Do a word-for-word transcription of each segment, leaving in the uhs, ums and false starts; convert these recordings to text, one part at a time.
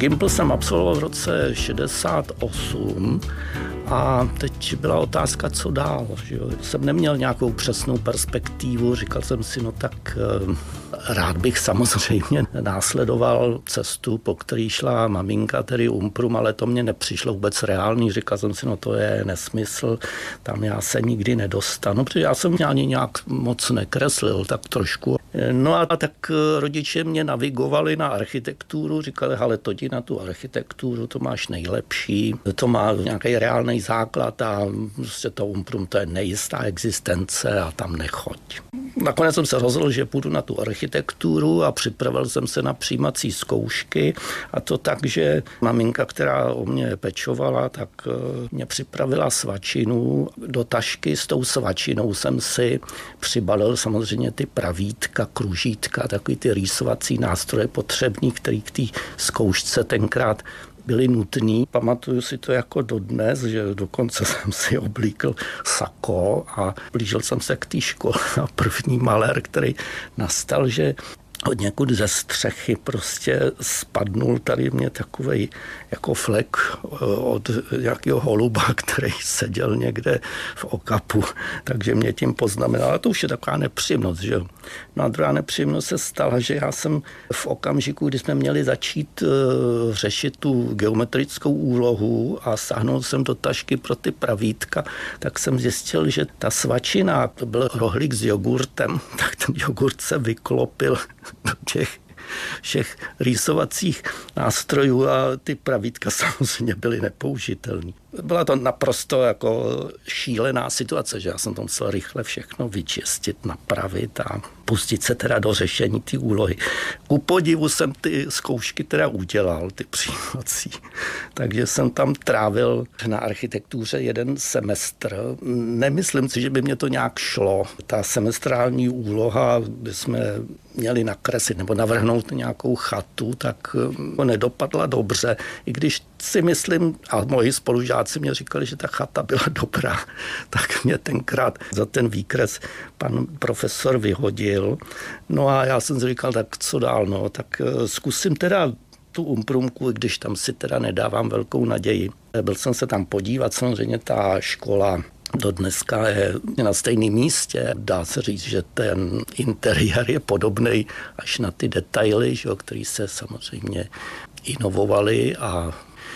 Gimpl jsem absolvoval v roce šedesát osm a teď byla otázka, co dál. Že jo? Jsem neměl nějakou přesnou perspektivu, říkal jsem si, no tak rád bych samozřejmě následoval cestu, po který šla maminka, tedy Umprum, ale to mě nepřišlo vůbec reálný. Říkal jsem si, no to je nesmysl, tam já se nikdy nedostanu, protože já jsem ani nějak moc nekreslil, tak trošku. No a tak rodiče mě navigovali na architekturu, říkali, ale to jdi na tu architekturu, to máš nejlepší, to má nějaký reálný základ a prostě to Umprum, to je nejistá existence a tam nechoď. Nakonec jsem se rozhodl, že půjdu na tu architekturu a připravil jsem se na přijímací zkoušky a to tak, že maminka, která o mě pečovala, tak mě připravila svačinu do tašky. S tou svačinou jsem si přibalil samozřejmě ty pravítka, kružítka, takový ty rýsovací nástroje potřebný, který k té zkoušce tenkrát byly nutný. Pamatuju si to jako dodnes, že dokonce jsem si oblíkl sako a blížil jsem se k té škole a první malér, který nastal, že od někud ze střechy prostě spadnul tady mě takovej jako flek od nějakého holuba, který seděl někde v okapu, takže mě tím poznamenal. A to už je taková nepříjemnost, že jo. No a druhá nepříjemnost se stala, že já jsem v okamžiku, kdy jsme měli začít uh, řešit tu geometrickou úlohu a sáhnul jsem do tašky pro ty pravítka, tak jsem zjistil, že ta svačina, to byl rohlík s jogurtem, tak ten jogurt se vyklopil do těch všech rýsovacích nástrojů a ty pravítka samozřejmě byly nepoužitelný. Byla to naprosto jako šílená situace, že já jsem to musel rychle všechno vyčistit, napravit a pustit se teda do řešení ty úlohy. Ku podivu jsem ty zkoušky teda udělal, ty přijímací. Takže jsem tam trávil na architektuře jeden semestr. Nemyslím si, že by mě to nějak šlo. Ta semestrální úloha, kdy jsme měli nakreslit nebo navrhnout nějakou chatu, tak nedopadla dobře. I když si myslím, a moji spolužáci mě říkali, že ta chata byla dobrá, tak mě tenkrát za ten výkres pan profesor vyhodil. No a já jsem si říkal, tak co dál, no, tak zkusím teda tu Umprumku, když tam si teda nedávám velkou naději. Byl jsem se tam podívat, samozřejmě ta škola do dneska je na stejném místě. Dá se říct, že ten interiér je podobný až na ty detaily, že, který se samozřejmě inovovaly a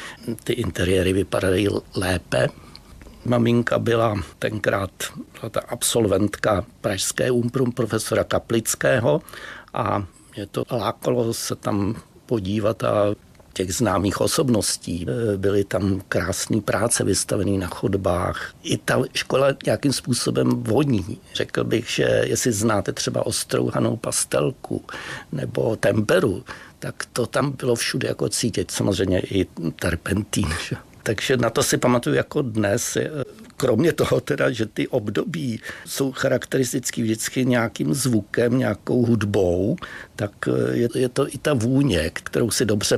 ty interiéry vypadají lépe. Maminka byla tenkrát byla ta absolventka pražské Umprum profesora Kaplického a mě to lákalo se tam podívat a těch známých osobností. Byly tam krásné práce vystavené na chodbách. I ta škola nějakým způsobem voní. Řekl bych, že jestli znáte třeba ostrouhanou pastelku nebo temperu, tak to tam bylo všude jako cítit. Samozřejmě i terpentín. Že? Takže na to si pamatuju jako dnes. Kromě toho teda, že ty období jsou charakteristický vždycky nějakým zvukem, nějakou hudbou, tak je, je to i ta vůně, kterou si dobře